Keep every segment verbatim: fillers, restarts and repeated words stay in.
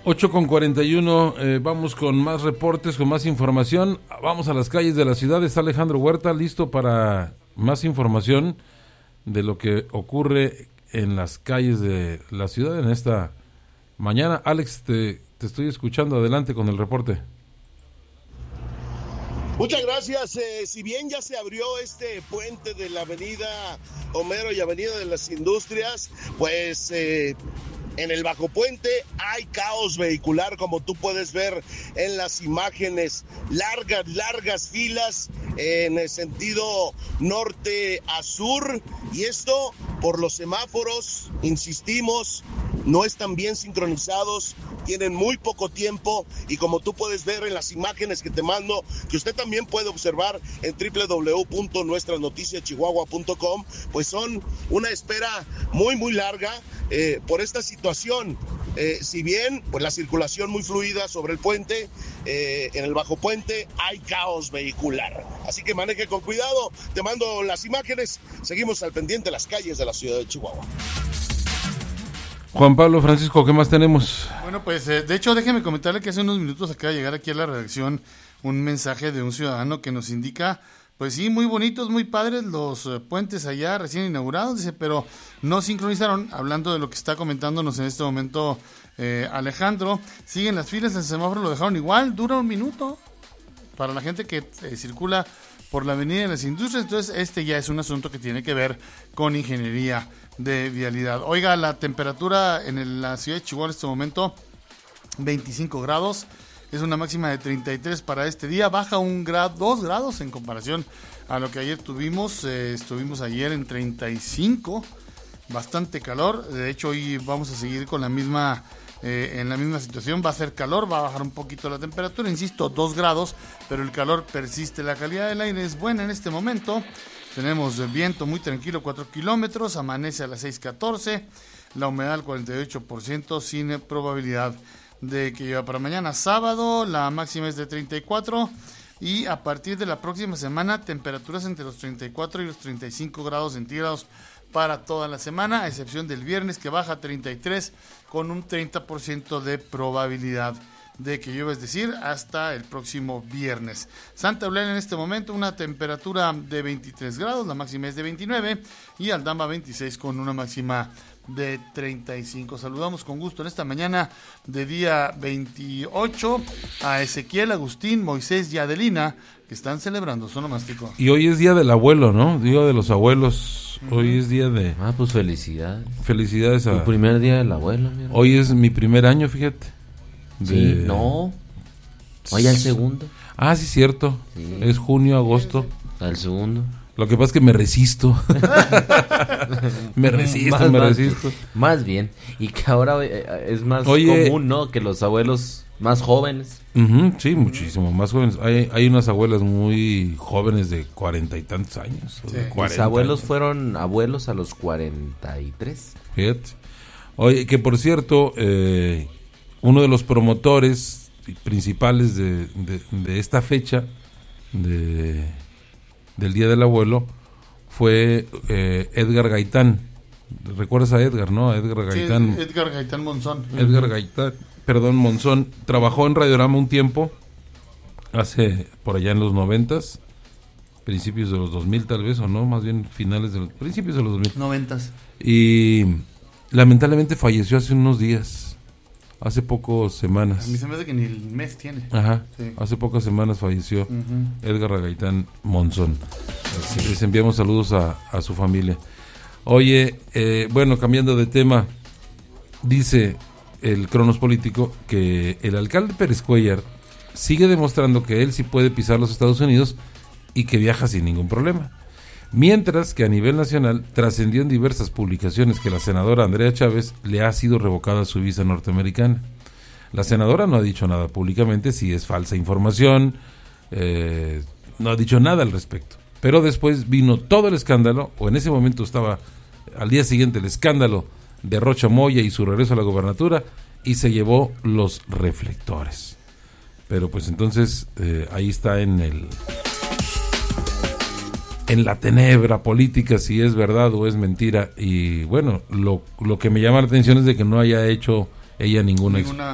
ocho con cuarenta y uno, eh, vamos con más reportes, con más información. Vamos a las calles de la ciudad. Está Alejandro Huerta listo para más información de lo que ocurre en las calles de la ciudad en esta mañana. Alex, te, te estoy escuchando. Adelante con el reporte. Muchas gracias. Eh, si bien ya se abrió este puente de la avenida Homero y avenida de las Industrias, pues eh, en el Bajo Puente hay caos vehicular, como tú puedes ver en las imágenes. Largas, largas filas en el sentido norte a sur, y esto por los semáforos, insistimos, no están bien sincronizados, tienen muy poco tiempo, y como tú puedes ver en las imágenes que te mando, que usted también puede observar en doble u doble u doble u punto nuestras noticias chihuahua punto com, pues son una espera muy muy larga eh, por esta situación. Eh, si bien pues la circulación muy fluida sobre el puente, eh, en el Bajo Puente hay caos vehicular, así que maneje con cuidado. Te mando las imágenes, seguimos al pendiente de las calles de la ciudad de Chihuahua. Juan Pablo, Francisco, ¿qué más tenemos? Bueno, pues eh, de hecho déjeme comentarle que hace unos minutos acaba de llegar aquí a la redacción un mensaje de un ciudadano que nos indica, pues sí, muy bonitos, muy padres los eh, puentes allá recién inaugurados, dice, pero no sincronizaron. Hablando de lo que está comentándonos en este momento eh, Alejandro, siguen las filas, el semáforo lo dejaron igual, dura un minuto para la gente que eh, circula por la avenida de las Industrias. Entonces este ya es un asunto que tiene que ver con ingeniería de vialidad. Oiga, la temperatura en el, la ciudad de Chihuahua en este momento, veinticinco grados, es una máxima de treinta y tres para este día, baja un grado, dos grados en comparación a lo que ayer tuvimos, eh, estuvimos ayer en treinta y cinco, bastante calor. De hecho hoy vamos a seguir con la misma eh, en la misma situación, va a ser calor, va a bajar un poquito la temperatura, insisto, dos grados, pero el calor persiste. La calidad del aire es buena en este momento. Tenemos viento muy tranquilo, cuatro kilómetros, amanece a las seis catorce, la humedad al cuarenta y ocho por ciento, sin probabilidad de que llueva. Para mañana sábado la máxima es de treinta y cuatro, y a partir de la próxima semana temperaturas entre los treinta y cuatro y los treinta y cinco grados centígrados para toda la semana, a excepción del viernes que baja a treinta y tres con un treinta por ciento de probabilidad de que llueva, es decir, hasta el próximo viernes. Santa Eulalia en este momento una temperatura de veintitrés grados, la máxima es de veintinueve, y Aldama veintiséis con una máxima de treinta y cinco. Saludamos con gusto en esta mañana de día veintiocho a Ezequiel, Agustín, Moisés y Adelina, que están celebrando su onomástico. Y hoy es día del abuelo, ¿no? Día de los abuelos. Uh-huh. Hoy es día de... Ah, pues felicidades. Felicidades a... Tu primer día del abuelo, mira. Hoy es mi primer año, fíjate. De... Sí, no. Hoy el segundo. Ah, sí, cierto. Sí. Es junio, agosto. Al segundo. Lo que pasa es que me resisto. me resisto, más, me más, resisto. Más bien. Y que ahora es más Oye, común, ¿no? Que los abuelos más jóvenes. Uh-huh, sí, muchísimo más jóvenes. Hay, hay unas abuelas muy jóvenes de cuarenta y tantos años. Sí. Mis abuelos años. Fueron abuelos a los cuarenta y tres. Fíjate. Oye, que por cierto, eh, uno de los promotores principales de, de, de esta fecha de, del Día del Abuelo fue eh, Edgar Gaitán. ¿Recuerdas a Edgar, no? Edgar Gaitán. Sí, Edgar Gaitán Monzón. Edgar Gaitán, perdón, Monzón. Trabajó en Radiorama un tiempo, hace por allá en los noventas, principios de los dos mil tal vez, o no, más bien finales de los, principios de los dos mil. Noventas. Y lamentablemente falleció hace unos días. Hace pocas semanas. A mí se me hace que ni el mes tiene. Ajá. Sí. Hace pocas semanas falleció uh-huh. Edgar Gaitán Monzón. Sí. Les enviamos saludos a, a su familia. Oye, eh, bueno, cambiando de tema, dice el Cronos Político que el alcalde Pérez Cuéllar sigue demostrando que él sí puede pisar los Estados Unidos y que viaja sin ningún problema. Mientras que a nivel nacional trascendió en diversas publicaciones que la senadora Andrea Chávez le ha sido revocada su visa norteamericana. La senadora no ha dicho nada públicamente, si es falsa información, eh, no ha dicho nada al respecto. Pero después vino todo el escándalo, o en ese momento estaba al día siguiente el escándalo de Rocha Moya y su regreso a la gobernatura, y se llevó los reflectores. Pero pues entonces eh, ahí está en el... en la tenebra política, si es verdad o es mentira. Y bueno, lo, lo que me llama la atención es de que no haya hecho ella ninguna, ninguna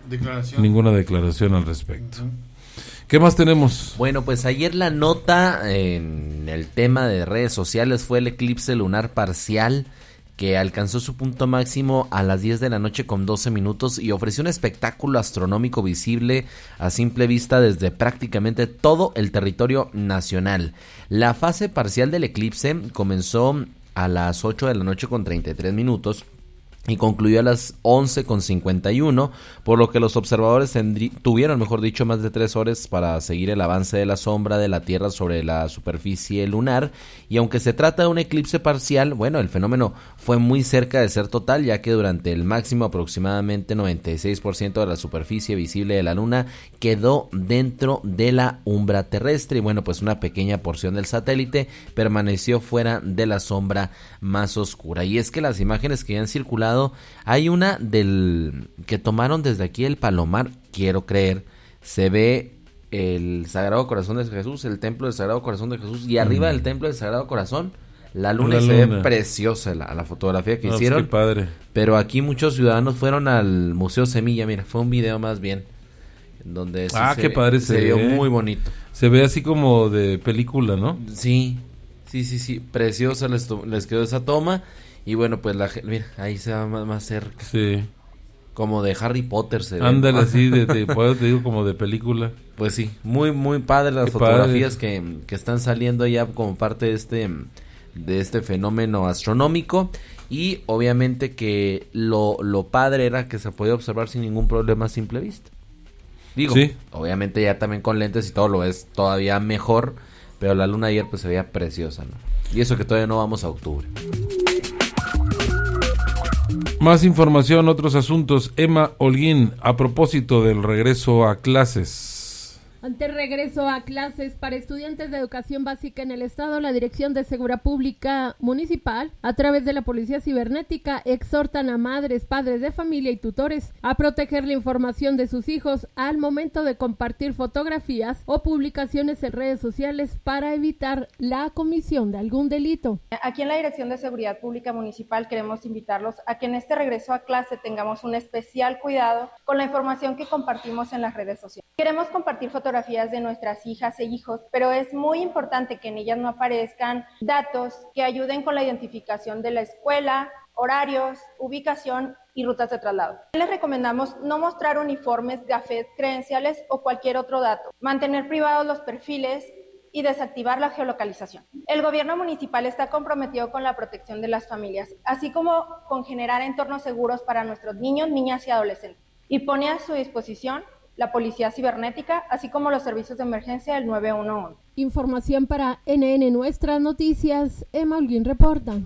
declaración. ninguna declaración al respecto. Uh-huh. ¿Qué más tenemos? Bueno, pues ayer la nota en el tema de redes sociales fue el eclipse lunar parcial, que alcanzó su punto máximo a las diez de la noche con doce minutos y ofreció un espectáculo astronómico visible a simple vista desde prácticamente todo el territorio nacional. La fase parcial del eclipse comenzó a las ocho de la noche con treinta y tres minutos y concluyó a las once con cincuenta y uno, por lo que los observadores tendrí- tuvieron, mejor dicho, más de tres horas para seguir el avance de la sombra de la Tierra sobre la superficie lunar. Y aunque se trata de un eclipse parcial, bueno, el fenómeno fue muy cerca de ser total, ya que durante el máximo aproximadamente noventa y seis por ciento de la superficie visible de la Luna quedó dentro de la umbra terrestre, y bueno, pues una pequeña porción del satélite permaneció fuera de la sombra más oscura. Y es que las imágenes que han circulado, hay una del que tomaron desde aquí el Palomar, quiero creer, se ve el Sagrado Corazón de Jesús, el templo del Sagrado Corazón de Jesús, y arriba mm. del templo del Sagrado Corazón la luna, la y se luna. ve preciosa la, la fotografía que no, hicieron. Qué padre. Pero aquí muchos ciudadanos fueron al Museo Semilla, mira, fue un video más bien donde ah, se, qué padre se, se vio ve. muy bonito. Se ve así como de película, ¿no? Sí, sí, sí, sí, preciosa les, les quedó esa toma. Y bueno, pues la mira, ahí se va más, más cerca. Sí. Como de Harry Potter se ve. Ándale así, de, de, te digo como de película. Pues sí, muy muy padre las Qué fotografías padre. que, que están saliendo ya como parte de este de este fenómeno astronómico. Y obviamente que lo, lo padre era que se podía observar sin ningún problema a simple vista. Digo, sí. Obviamente ya también con lentes y todo lo es todavía mejor, pero la luna ayer pues se veía preciosa, ¿no? Y eso que todavía no vamos a octubre. Más información, otros asuntos. Emma Holguín, a propósito del regreso a clases. Ante el regreso a clases para estudiantes de educación básica en el estado, la Dirección de Seguridad Pública Municipal, a través de la Policía Cibernética, exhortan a madres, padres de familia y tutores a proteger la información de sus hijos al momento de compartir fotografías o publicaciones en redes sociales para evitar la comisión de algún delito. Aquí en la Dirección de Seguridad Pública Municipal queremos invitarlos a que en este regreso a clase tengamos un especial cuidado con la información que compartimos en las redes sociales. Queremos compartir fotografías de nuestras hijas e hijos, pero es muy importante que en ellas no aparezcan datos que ayuden con la identificación de la escuela, horarios, ubicación y rutas de traslado. Les recomendamos no mostrar uniformes, gafet, credenciales o cualquier otro dato, mantener privados los perfiles y desactivar la geolocalización. El gobierno municipal está comprometido con la protección de las familias, así como con generar entornos seguros para nuestros niños, niñas y adolescentes, y pone a su disposición la Policía Cibernética, así como los servicios de emergencia del nueve uno uno. Información para N N Nuestras Noticias, Emma Holguín reporta.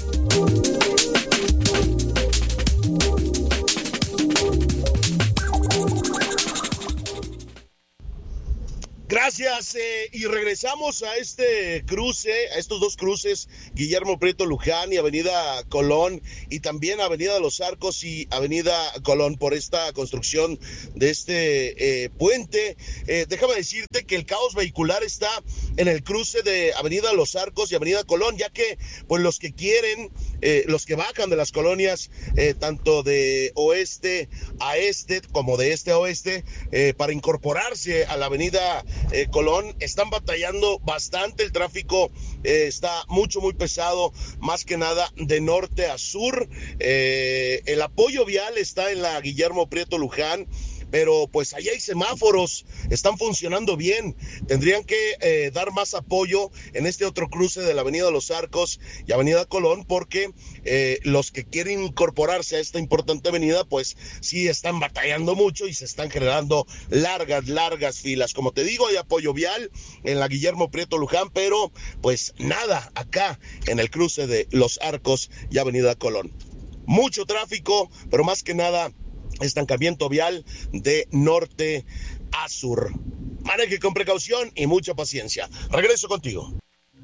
Gracias, eh, y regresamos a este cruce, a estos dos cruces, Guillermo Prieto Luján y Avenida Colón, y también Avenida Los Arcos y Avenida Colón, por esta construcción de este eh, puente. Eh, déjame decirte que el caos vehicular está en el cruce de Avenida Los Arcos y Avenida Colón, ya que pues los que quieren, eh, los que bajan de las colonias, eh, tanto de oeste a este como de este a oeste, eh, para incorporarse a la Avenida Eh, Colón, están batallando bastante. El tráfico eh, está mucho, muy pesado, más que nada de norte a sur. Eh, el apoyo vial está en la Guillermo Prieto Luján, pero pues allá hay semáforos, están funcionando bien. Tendrían que eh, dar más apoyo en este otro cruce de la Avenida Los Arcos y Avenida Colón, porque eh, los que quieren incorporarse a esta importante avenida, pues sí están batallando mucho y se están generando largas, largas filas. Como te digo, hay apoyo vial en la Guillermo Prieto Luján, pero pues nada acá en el cruce de Los Arcos y Avenida Colón. Mucho tráfico, pero más que nada estancamiento vial de norte a sur. Maneje con precaución y mucha paciencia. Regreso contigo.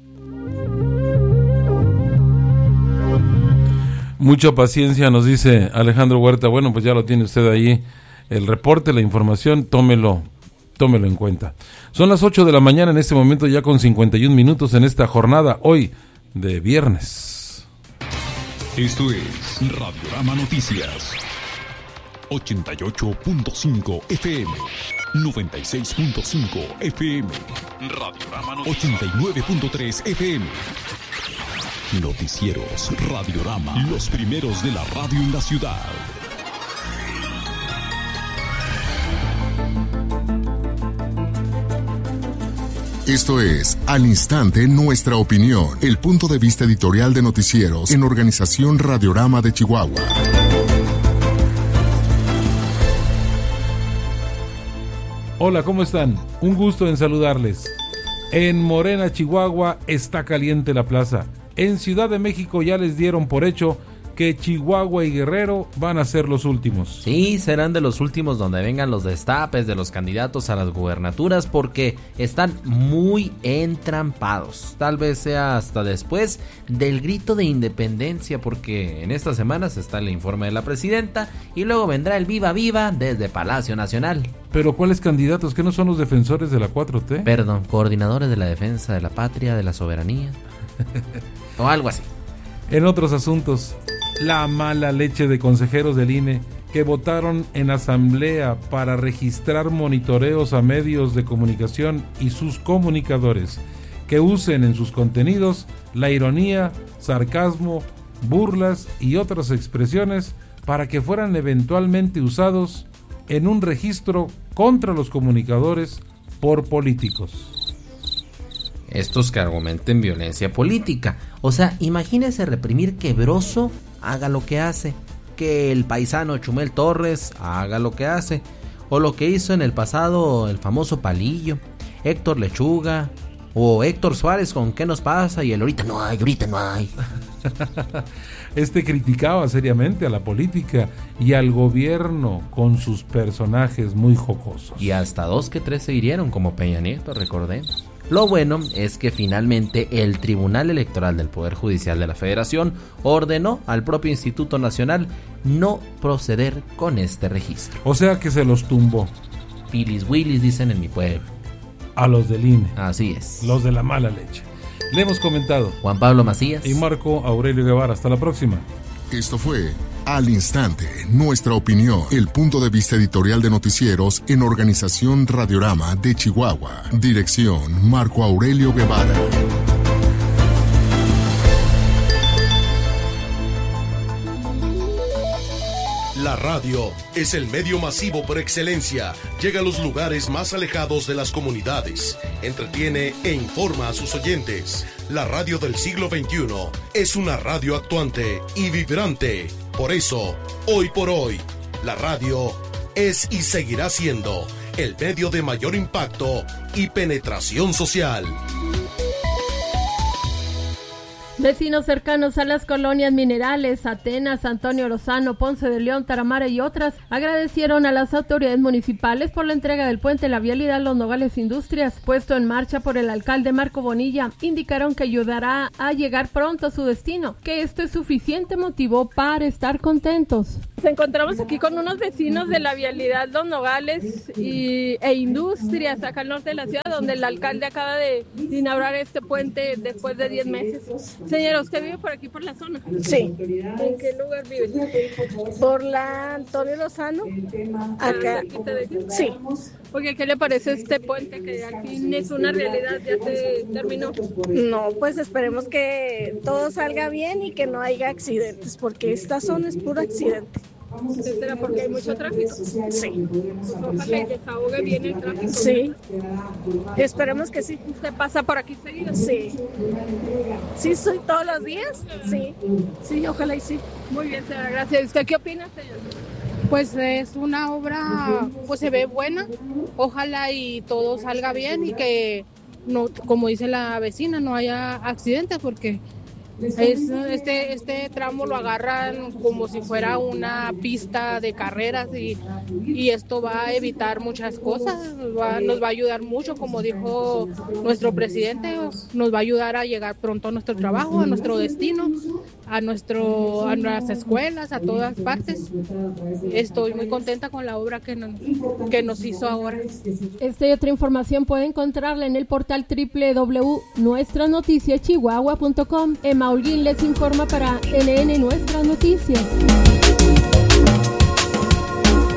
Mucha paciencia, nos dice Alejandro Huerta. Bueno, pues ya lo tiene usted ahí, el reporte, la información, tómelo, tómelo en cuenta. Son las ocho de la mañana en este momento, ya con cincuenta y un minutos en esta jornada, hoy de viernes. Esto es Radiorama Noticias. ochenta y ocho punto cinco F M, noventa y seis punto cinco F M, Radiorama ochenta y nueve punto tres F M. Noticieros Radiorama, los primeros de la radio en la ciudad. Esto es Al Instante Nuestra Opinión, el punto de vista editorial de noticieros en Organización Radiorama de Chihuahua. Hola, ¿cómo están? Un gusto en saludarles. En Morena, Chihuahua, está caliente la plaza. En Ciudad de México ya les dieron por hecho que Chihuahua y Guerrero van a ser los últimos. Sí, serán de los últimos donde vengan los destapes de los candidatos a las gubernaturas porque están muy entrampados. Tal vez sea hasta después del grito de independencia, porque en estas semanas está el informe de la presidenta y luego vendrá el viva viva desde Palacio Nacional. ¿Pero cuáles candidatos? ¿Qué no son los defensores de la cuatro T? Perdón, coordinadores de la defensa de la patria, de la soberanía o algo así. En otros asuntos, la mala leche de consejeros del I N E que votaron en asamblea para registrar monitoreos a medios de comunicación y sus comunicadores que usen en sus contenidos la ironía, sarcasmo, burlas y otras expresiones para que fueran eventualmente usados en un registro contra los comunicadores por políticos. Estos que argumenten violencia política. O sea, imagínese reprimir que Broso haga lo que hace, que el paisano Chumel Torres haga lo que hace, o lo que hizo en el pasado el famoso Palillo, Héctor Lechuga, o Héctor Suárez con ¿qué nos pasa? Y el ahorita no hay, ahorita no hay. Este criticaba seriamente a la política y al gobierno con sus personajes muy jocosos. Y hasta dos que tres se hirieron, como Peña Nieto, recordemos. Lo bueno es que finalmente el Tribunal Electoral del Poder Judicial de la Federación ordenó al propio Instituto Nacional no proceder con este registro. O sea que se los tumbó. Pilis Willis dicen en mi pueblo. A los del I N E. Así es. Los de la mala leche. Le hemos comentado. Juan Pablo Macías. Y Marco Aurelio Guevara. Hasta la próxima. Esto fue Al Instante, Nuestra Opinión, el punto de vista editorial de noticieros en Organización Radiorama de Chihuahua. Dirección, Marco Aurelio Guevara. La radio es el medio masivo por excelencia. Llega a los lugares más alejados de las comunidades. Entretiene e informa a sus oyentes. La radio del siglo veintiuno es una radio actuante y vibrante. Por eso, hoy por hoy, la radio es y seguirá siendo el medio de mayor impacto y penetración social. Vecinos cercanos a las colonias Minerales, Atenas, Antonio Lozano, Ponce de León, Taramara y otras agradecieron a las autoridades municipales por la entrega del puente La Vialidad Los Nogales Industrias, puesto en marcha por el alcalde Marco Bonilla. Indicaron que ayudará a llegar pronto a su destino, que esto es suficiente motivo para estar contentos. Nos encontramos aquí con unos vecinos de la Vialidad Los Nogales y, e Industrias, acá al norte de la ciudad, donde el alcalde acaba de inaugurar este puente después de diez meses. Señora, ¿usted vive por aquí, por la zona? Sí. ¿En qué lugar vive? Por la Antonio Lozano. Acá. Sí. Porque, ¿qué le parece este puente que al fin es una realidad? ¿Ya se terminó? No, pues esperemos que todo salga bien y que no haya accidentes, porque esta zona es puro accidente. ¿Será porque hay mucho tráfico? Sí. Ojalá y desahogue bien el tráfico. Sí. Esperemos que sí. ¿Usted pasa por aquí seguido? Sí. ¿Sí soy todos los días? Sí. Sí, ojalá y sí. Muy bien, señora, gracias. ¿Usted qué opina, señor? Pues es una obra, pues se ve buena. Ojalá y todo salga bien y que, no, como dice la vecina, no haya accidentes, porque Es, este, este tramo lo agarran como si fuera una pista de carreras y, y esto va a evitar muchas cosas, nos va, nos va a ayudar mucho, como dijo nuestro presidente, nos va a ayudar a llegar pronto a nuestro trabajo, a nuestro destino, a, nuestro, a nuestras escuelas, a todas partes. Estoy muy contenta con la obra que nos, que nos hizo ahora. Esta y otra información puede encontrarla en el portal doble u doble u doble u punto nuestras noticias chihuahua punto com. Emma Holguín les informa para N N Nuestras Noticias.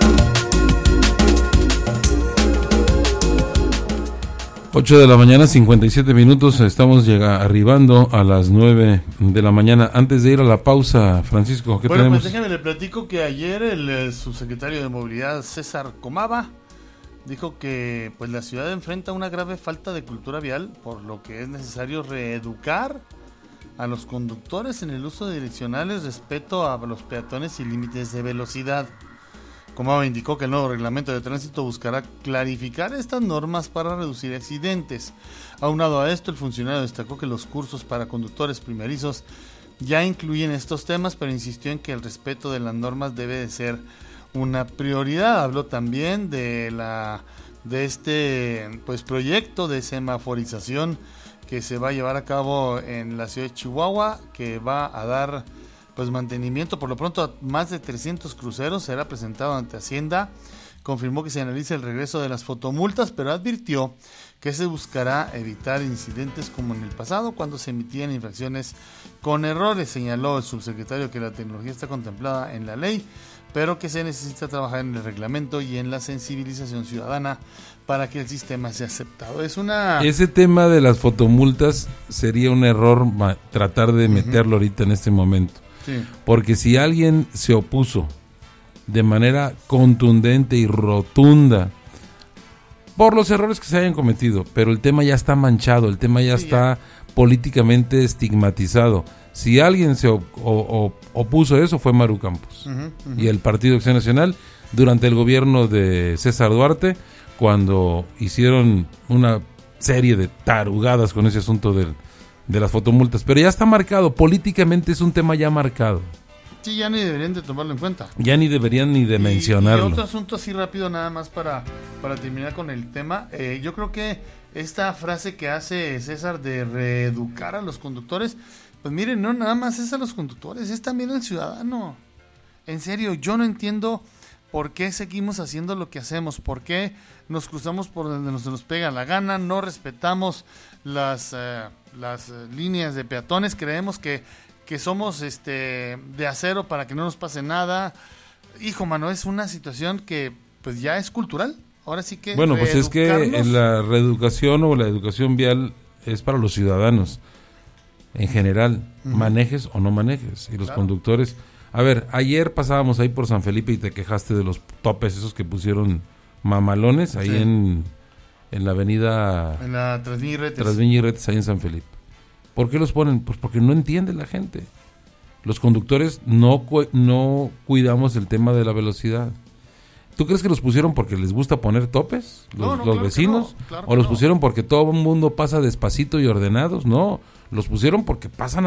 ocho de la mañana, cincuenta y siete minutos, estamos llega, arribando a las nueve de la mañana. Antes de ir a la pausa, Francisco, ¿qué bueno, tenemos? Pues déjame le platico que ayer el, el subsecretario de Movilidad, César Comava, dijo que pues la ciudad enfrenta una grave falta de cultura vial, por lo que es necesario reeducar a los conductores en el uso de direccionales, respeto a los peatones y límites de velocidad. Comava indicó que el nuevo reglamento de tránsito buscará clarificar estas normas para reducir accidentes. Aunado a esto, el funcionario destacó que los cursos para conductores primerizos ya incluyen estos temas, pero insistió en que el respeto de las normas debe de ser una prioridad. Habló también de la de este pues proyecto de semaforización que se va a llevar a cabo en la ciudad de Chihuahua, que va a dar pues mantenimiento por lo pronto a más de trescientos cruceros. Será presentado ante Hacienda. Confirmó que se analiza el regreso de las fotomultas, pero advirtió que se buscará evitar incidentes como en el pasado, cuando se emitían infracciones con errores. Señaló el subsecretario que la tecnología está contemplada en la ley, pero que se necesita trabajar en el reglamento y en la sensibilización ciudadana para que el sistema sea aceptado. Es una... Ese tema de las fotomultas sería un error ma- tratar de meterlo uh-huh. ahorita en este momento. Sí. Porque si alguien se opuso de manera contundente y rotunda por los errores que se hayan cometido, pero el tema ya está manchado, el tema ya sí, está ya. políticamente estigmatizado. Si alguien se op- o- o- opuso a eso fue Maru Campos uh-huh, uh-huh. y el Partido Acción Nacional durante el gobierno de César Duarte, cuando hicieron una serie de tarugadas con ese asunto del de las fotomultas, pero ya está marcado, políticamente es un tema ya marcado. Sí, ya ni deberían de tomarlo en cuenta. Ya ni deberían ni de y, mencionarlo. Y otro asunto así rápido nada más para, para terminar con el tema, eh, yo creo que esta frase que hace César de reeducar a los conductores, pues miren, no nada más es a los conductores, es también el ciudadano. En serio, yo no entiendo por qué seguimos haciendo lo que hacemos, por qué nos cruzamos por donde nos, nos pega la gana, no respetamos las... Eh, las uh, líneas de peatones, creemos que, que somos este de acero para que no nos pase nada. Hijo, mano, es una situación que pues ya es cultural. Ahora sí que bueno, pues es que en la reeducación o la educación vial es para los ciudadanos en general, uh-huh. manejes o no manejes, y los claro. conductores. A ver, ayer pasábamos ahí por San Felipe y te quejaste de los topes esos que pusieron mamalones ahí sí. en en la avenida en la Trasviña y Retes, ahí en San Felipe. ¿Por qué los ponen? Pues porque no entiende la gente. Los conductores no cu- no cuidamos el tema de la velocidad. ¿Tú crees que los pusieron porque les gusta poner topes? ¿Los, no, no, los claro vecinos? No, claro ¿O los no. pusieron porque todo el mundo pasa despacito y ordenados? No, los pusieron porque pasan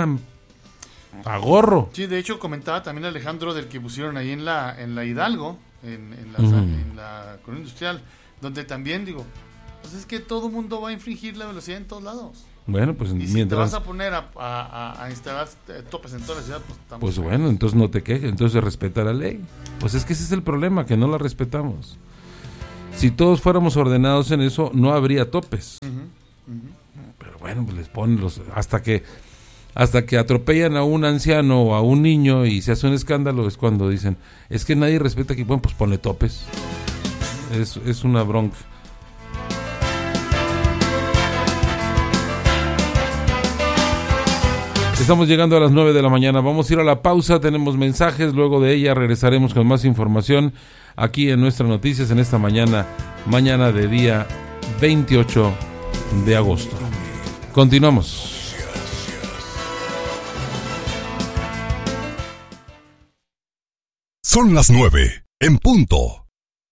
a, a gorro. Sí, de hecho comentaba también Alejandro del que pusieron ahí en la en la Hidalgo, en, en la, Mm. en la colonia industrial, donde también digo, pues es que todo mundo va a infringir la velocidad en todos lados. Bueno, pues y mientras... si te vas a poner a, a, a instalar topes en toda la ciudad, pues estamos... Pues bueno, entonces no te quejes, entonces respeta la ley. Pues es que ese es el problema, que no la respetamos. Si todos fuéramos ordenados en eso, no habría topes. Uh-huh, uh-huh. Pero bueno, pues les ponen los... Hasta que hasta que atropellan a un anciano o a un niño y se hace un escándalo, es cuando dicen, es que nadie respeta aquí, bueno, pues ponle topes. Es, es una bronca. Estamos llegando a las nueve de la mañana, vamos a ir a la pausa, tenemos mensajes, luego de ella regresaremos con más información aquí en Nuestras Noticias en esta mañana, mañana de día veintiocho de agosto. Continuamos. Son las nueve, en punto.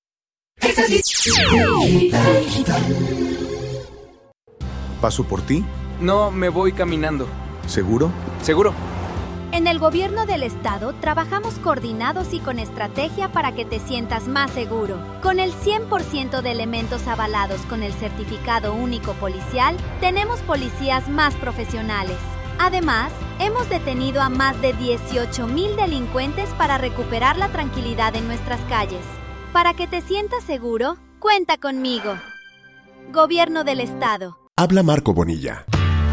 ¿Paso por ti? No, me voy caminando. ¿Seguro? Seguro. En el gobierno del estado trabajamos coordinados y con estrategia para que te sientas más seguro. Con el cien por ciento de elementos avalados con el certificado único policial, tenemos policías más profesionales. Además, hemos detenido a más de dieciocho mil delincuentes para recuperar la tranquilidad en nuestras calles. Para que te sientas seguro, cuenta conmigo. Gobierno del estado. Habla Marco Bonilla.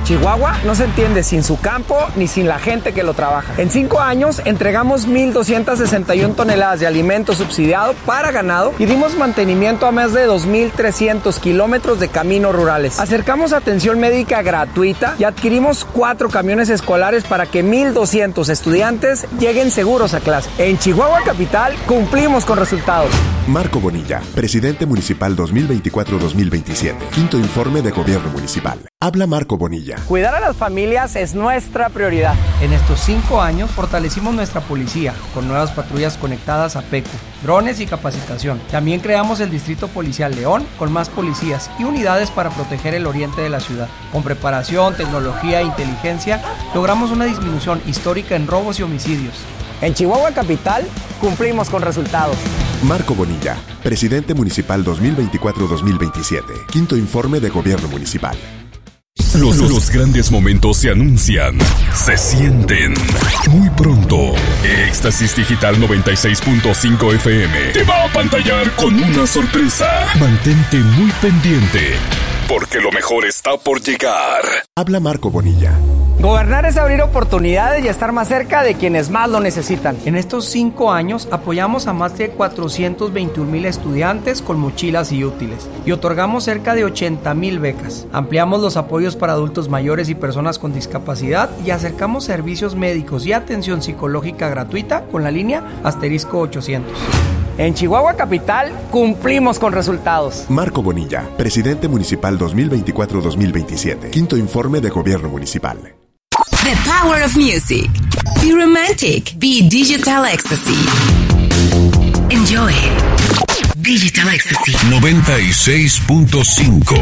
Chihuahua no se entiende sin su campo ni sin la gente que lo trabaja. En cinco años entregamos mil doscientas sesenta y una toneladas de alimento subsidiado para ganado y dimos mantenimiento a más de dos mil trescientos kilómetros de caminos rurales. Acercamos atención médica gratuita y adquirimos cuatro camiones escolares para que mil doscientos estudiantes lleguen seguros a clase. En Chihuahua Capital cumplimos con resultados. Marco Bonilla, presidente municipal dos mil veinticuatro dos mil veintisiete. Quinto informe de gobierno municipal. Habla Marco Bonilla. Cuidar a las familias es nuestra prioridad. En estos cinco años fortalecimos nuestra policía con nuevas patrullas conectadas a PECU, drones y capacitación. También creamos el Distrito Policial León con más policías y unidades para proteger el oriente de la ciudad. Con preparación, tecnología e inteligencia logramos una disminución histórica en robos y homicidios. En Chihuahua Capital cumplimos con resultados. Marco Bonilla, presidente municipal dos mil veinticuatro dos mil veintisiete. Quinto informe de gobierno municipal. Los, los grandes momentos se anuncian, se sienten muy pronto. Éxtasis Digital noventa y seis punto cinco F M te va a apantallar con una sorpresa. Mantente muy pendiente, porque lo mejor está por llegar. Habla Marco Bonilla. Gobernar es abrir oportunidades y estar más cerca de quienes más lo necesitan. En estos cinco años apoyamos a más de cuatrocientos veintiún mil estudiantes con mochilas y útiles y otorgamos cerca de ochenta mil becas. Ampliamos los apoyos para adultos mayores y personas con discapacidad y acercamos servicios médicos y atención psicológica gratuita con la línea asterisco ochocientos. En Chihuahua Capital cumplimos con resultados. Marco Bonilla, presidente municipal dos mil veinticuatro dos mil veintisiete. Quinto informe de gobierno municipal. The power of music. Be romantic. Be digital ecstasy. Enjoy. Digital ecstasy. noventa y seis punto cinco.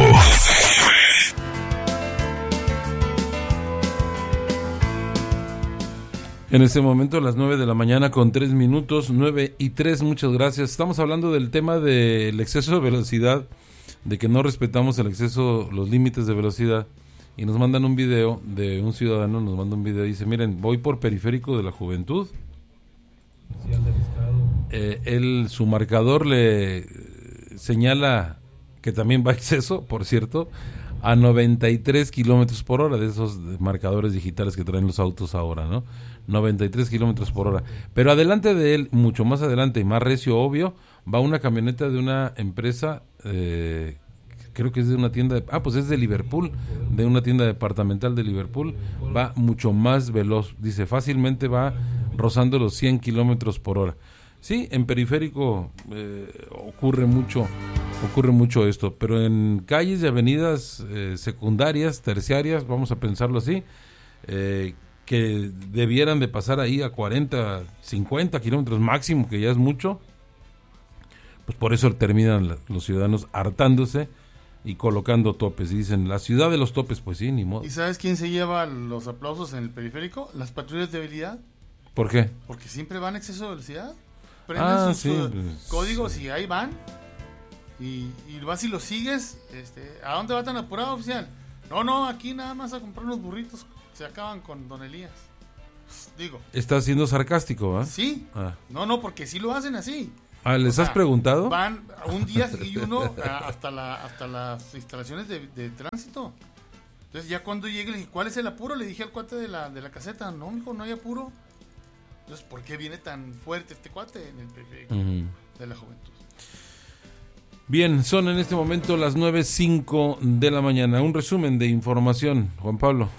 En este momento, a las nueve de la mañana con tres minutos, nueve y tres, muchas gracias. Estamos hablando del tema del exceso de velocidad, de que no respetamos el exceso, los límites de velocidad. Y nos mandan un video de un ciudadano, nos manda un video y dice, miren, voy por Periférico de la Juventud. Eh, él, su marcador le señala que también va a exceso, por cierto, a noventa y tres kilómetros por hora, de esos marcadores digitales que traen los autos ahora, ¿no? noventa y tres kilómetros por hora. Pero adelante de él, mucho más adelante y más recio, obvio, va una camioneta de una empresa, eh, creo que es de una tienda, de, ah, pues es de Liverpool, de una tienda departamental de Liverpool, va mucho más veloz, dice, fácilmente va rozando los cien kilómetros por hora. Sí, en Periférico eh, ocurre mucho, ocurre mucho esto, pero en calles y avenidas eh, secundarias, terciarias, vamos a pensarlo así, eh, que debieran de pasar ahí a cuarenta, cincuenta kilómetros máximo, que ya es mucho, pues por eso terminan los ciudadanos hartándose y colocando topes. Y dicen, la ciudad de los topes, pues sí, ni modo. ¿Y sabes quién se lleva los aplausos en el Periférico? Las patrullas de habilidad. ¿Por qué? Porque siempre van a exceso de velocidad. Prenden Ah, sus sí, uh, pues, códigos sí. y ahí van. Y, y vas y los sigues. Este, ¿a dónde va tan apurado, oficial? No, no, aquí nada más a comprar unos burritos. Se acaban con Don Elías. Pues, digo. Estás siendo sarcástico, ¿ah? Sí. Ah. No, no, porque sí lo hacen así. Ah, ¿les O sea, has preguntado? Van un día y uno a- hasta la hasta las instalaciones de, de tránsito. Entonces ya cuando llegue le dije, ¿cuál es el apuro? Le dije al cuate de la, de la caseta, no, mijo, no hay apuro. Entonces, ¿por qué viene tan fuerte este cuate en el Periférico Ujú. de la Juventud? Bien, son en este momento las nueve cinco de la mañana. Un resumen de información, Juan Pablo.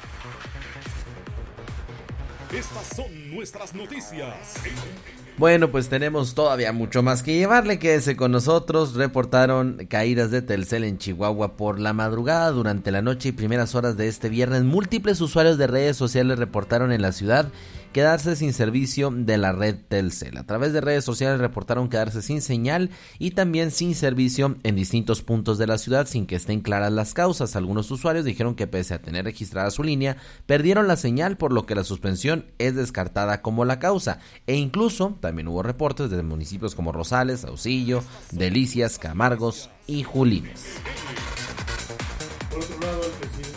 Estas son nuestras noticias. Bueno, pues tenemos todavía mucho más que llevarle. Quédese con nosotros. Reportaron caídas de Telcel en Chihuahua por la madrugada. Durante la noche y primeras horas de este viernes, múltiples usuarios de redes sociales reportaron en la ciudad quedarse sin servicio de la red Telcel. A través de redes sociales reportaron quedarse sin señal y también sin servicio en distintos puntos de la ciudad sin que estén claras las causas. Algunos usuarios dijeron que pese a tener registrada su línea, perdieron la señal, por lo que la suspensión es descartada como la causa. E incluso también hubo reportes de municipios como Rosales, Saucillo, Delicias, Camargos y Julines. Por otro lado, el presidente...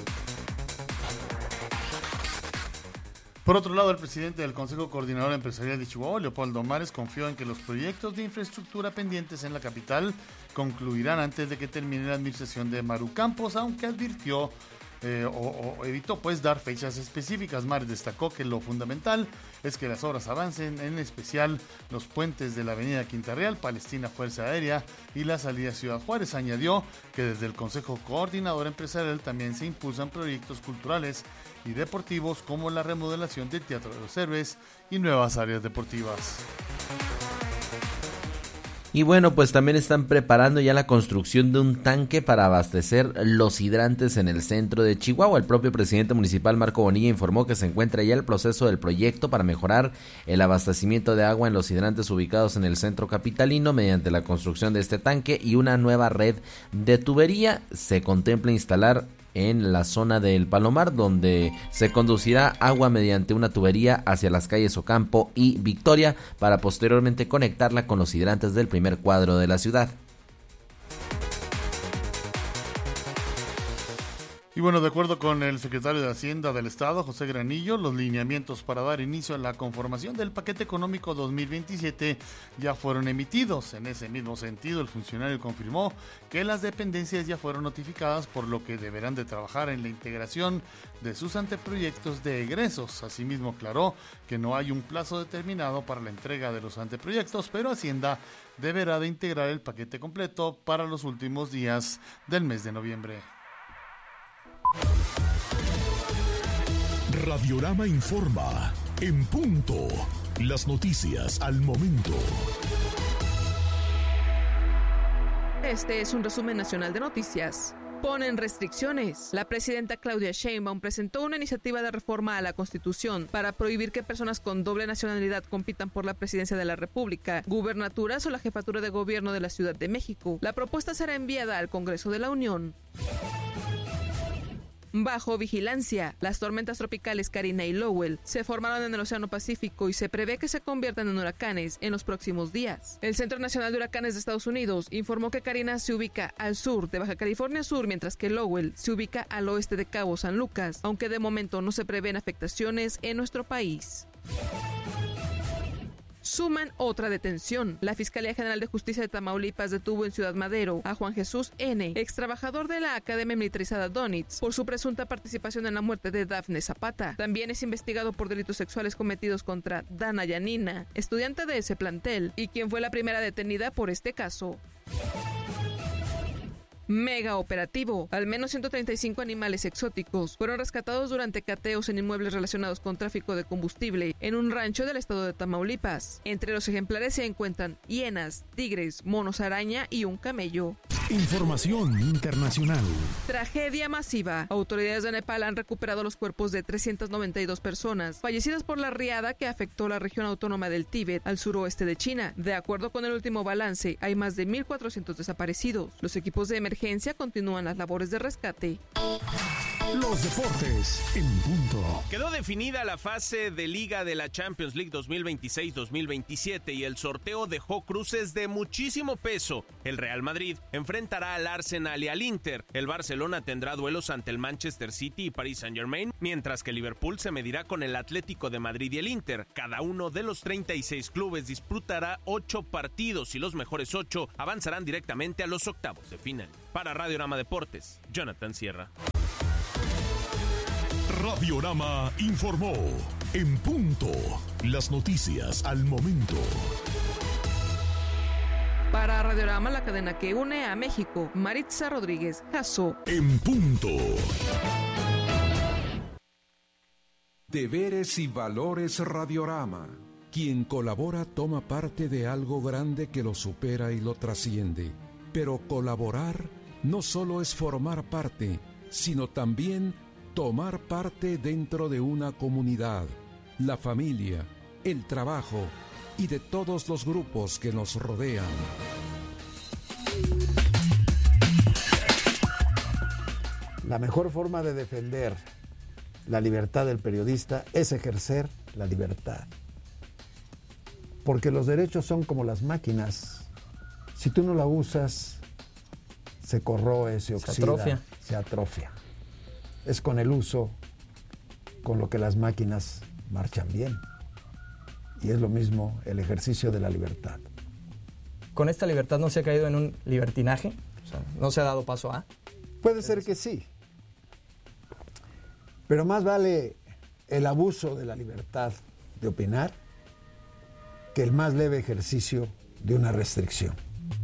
Por otro lado, el presidente del Consejo Coordinador Empresarial de Chihuahua, Leopoldo Mares, confió en que los proyectos de infraestructura pendientes en la capital concluirán antes de que termine la administración de Maru Campos, aunque advirtió eh, o, o evitó pues dar fechas específicas. Mares destacó que lo fundamental es que las obras avancen, en especial los puentes de la avenida Quinta Real, Palestina Fuerza Aérea y la salida Ciudad Juárez. Añadió que desde el Consejo Coordinador Empresarial también se impulsan proyectos culturales y deportivos como la remodelación del Teatro de los Héroes y nuevas áreas deportivas. Y bueno, pues también están preparando ya la construcción de un tanque para abastecer los hidrantes en el centro de Chihuahua. El propio presidente municipal Marco Bonilla informó que se encuentra ya el proceso del proyecto para mejorar el abastecimiento de agua en los hidrantes ubicados en el centro capitalino mediante la construcción de este tanque y una nueva red de tubería. Se contempla instalar en la zona del Palomar, donde se conducirá agua mediante una tubería hacia las calles Ocampo y Victoria para posteriormente conectarla con los hidrantes del primer cuadro de la ciudad. Y bueno, de acuerdo con el secretario de Hacienda del Estado, José Granillo, los lineamientos para dar inicio a la conformación del paquete económico dos mil veintisiete ya fueron emitidos. En ese mismo sentido, el funcionario confirmó que las dependencias ya fueron notificadas, por lo que deberán de trabajar en la integración de sus anteproyectos de egresos. Asimismo, aclaró que no hay un plazo determinado para la entrega de los anteproyectos, pero Hacienda deberá de integrar el paquete completo para los últimos días del mes de noviembre. Radiorama informa en punto. Las noticias al momento. Este es un resumen nacional de noticias. Ponen restricciones. La presidenta Claudia Sheinbaum presentó una iniciativa de reforma a la Constitución para prohibir que personas con doble nacionalidad compitan por la presidencia de la República, gubernaturas o la jefatura de gobierno de la Ciudad de México. La propuesta será enviada al Congreso de la Unión. Bajo vigilancia, las tormentas tropicales Karina y Lowell se formaron en el Océano Pacífico y se prevé que se conviertan en huracanes en los próximos días. El Centro Nacional de Huracanes de Estados Unidos informó que Karina se ubica al sur de Baja California Sur, mientras que Lowell se ubica al oeste de Cabo San Lucas, aunque de momento no se prevén afectaciones en nuestro país. Suman otra detención. La Fiscalía General de Justicia de Tamaulipas detuvo en Ciudad Madero a Juan Jesús N., ex trabajador de la Academia Militarizada Donitz, por su presunta participación en la muerte de Dafne Zapata. También es investigado por delitos sexuales cometidos contra Dana Yanina, estudiante de ese plantel, y quien fue la primera detenida por este caso. Mega operativo. Al menos ciento treinta y cinco animales exóticos fueron rescatados durante cateos en inmuebles relacionados con tráfico de combustible en un rancho del estado de Tamaulipas. Entre los ejemplares se encuentran hienas, tigres, monos araña y un camello. Información internacional. Tragedia masiva. Autoridades de Nepal han recuperado los cuerpos de trescientas noventa y dos personas fallecidas por la riada que afectó la región autónoma del Tíbet al suroeste de China. De acuerdo con el último balance, hay más de mil cuatrocientos desaparecidos. Los equipos de emergencia continúan las labores de rescate. Los deportes en punto. Quedó definida la fase de Liga de la Champions League dos mil veintiséis dos mil veintisiete y el sorteo dejó cruces de muchísimo peso. El Real Madrid enfrentará al Arsenal y al Inter. El Barcelona tendrá duelos ante el Manchester City y Paris Saint-Germain, mientras que el Liverpool se medirá con el Atlético de Madrid y el Inter. Cada uno de los treinta y seis clubes disputará ocho partidos y los mejores ocho avanzarán directamente a los octavos de final. Para Radiorama Deportes, Jonathan Sierra. Radiorama informó en punto. Las noticias al momento. Para Radiorama, la cadena que une a México, Maritza Rodríguez Jasso. En punto. Deberes y valores Radiorama. Quien colabora toma parte de algo grande que lo supera y lo trasciende. Pero colaborar no solo es formar parte, sino también tomar parte dentro de una comunidad, la familia, el trabajo y de todos los grupos que nos rodean. La mejor forma de defender la libertad del periodista es ejercer la libertad. Porque los derechos son como las máquinas. Si tú no la usas, se corroe, se oxida, se atrofia. Se atrofia. Es con el uso con lo que las máquinas marchan bien. Y es lo mismo el ejercicio de la libertad. ¿Con esta libertad no se ha caído en un libertinaje? O sea, ¿no se ha dado paso a? Puede ser que sí. Pero más vale el abuso de la libertad de opinar que el más leve ejercicio de una restricción.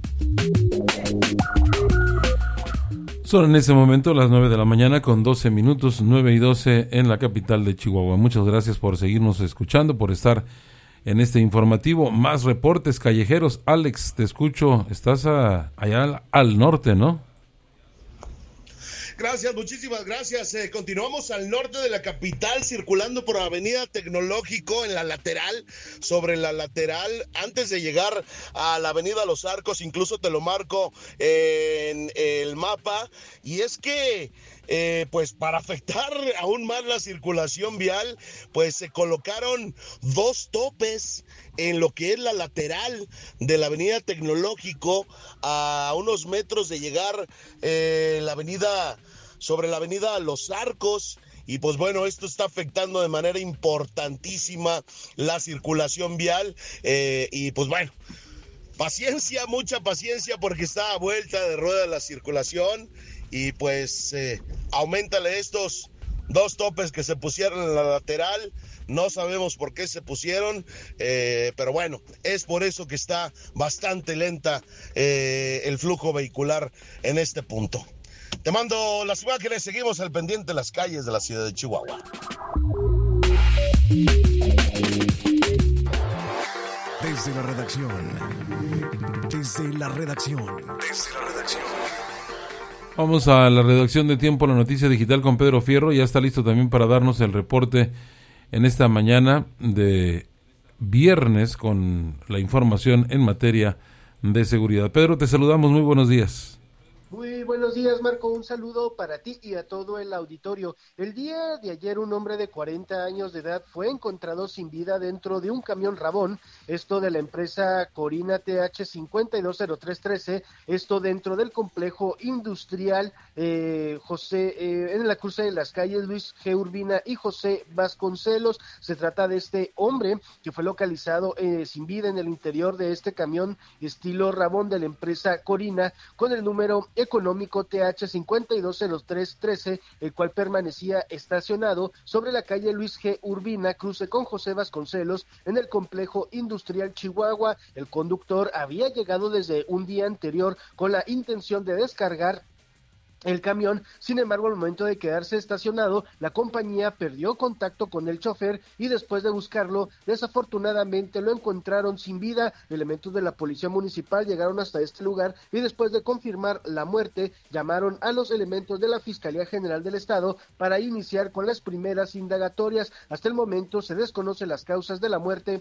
Son en ese momento las nueve de la mañana con doce minutos, nueve y doce en la capital de Chihuahua. Muchas gracias por seguirnos escuchando, por estar en este informativo. Más reportes callejeros. Alex, te escucho, estás a, allá al, al norte, ¿no? Gracias, muchísimas gracias. Eh, continuamos al norte de la capital, circulando por Avenida Tecnológico en la lateral, sobre la lateral, antes de llegar a la Avenida Los Arcos, incluso te lo marco eh, en el mapa, y es que Eh, pues para afectar aún más la circulación vial, pues se colocaron dos topes en lo que es la lateral de la Avenida Tecnológico, a unos metros de llegar eh, la avenida, sobre la Avenida Los Arcos. Y pues bueno, esto está afectando de manera importantísima la circulación vial, eh, y pues bueno, paciencia, mucha paciencia, porque está a vuelta de rueda la circulación. Y pues eh, auméntale estos dos topes que se pusieron en la lateral. No sabemos por qué se pusieron, eh, pero bueno, es por eso que está bastante lenta eh, el flujo vehicular en este punto. Te mando las imágenes, seguimos al pendiente de las calles de la ciudad de Chihuahua. Desde la redacción. Desde la redacción. Desde la redacción. Vamos a la redacción de Tiempo, la noticia digital con Pedro Fierro. Ya está listo también para darnos el reporte en esta mañana de viernes con la información en materia de seguridad. Pedro, te saludamos, muy buenos días. Muy buenos días, Marco. Un saludo para ti y a todo el auditorio. El día de ayer, un hombre de cuarenta años de edad fue encontrado sin vida dentro de un camión Rabón, esto de la empresa Corina T H cinco dos cero tres uno tres, esto dentro del complejo industrial eh, José, eh, en la cruce de las calles Luis G. Urbina y José Vasconcelos. Se trata de este hombre que fue localizado eh, sin vida en el interior de este camión estilo Rabón de la empresa Corina, con el número económico T H cinco dos cero tres uno tres, el cual permanecía estacionado sobre la calle Luis G. Urbina, cruce con José Vasconcelos, en el complejo industrial Chihuahua. El conductor había llegado desde un día anterior con la intención de descargar el camión. Sin embargo, al momento de quedarse estacionado, la compañía perdió contacto con el chofer y después de buscarlo, desafortunadamente lo encontraron sin vida. Elementos de la policía municipal llegaron hasta este lugar y después de confirmar la muerte, llamaron a los elementos de la Fiscalía General del Estado para iniciar con las primeras indagatorias. Hasta el momento se desconocen las causas de la muerte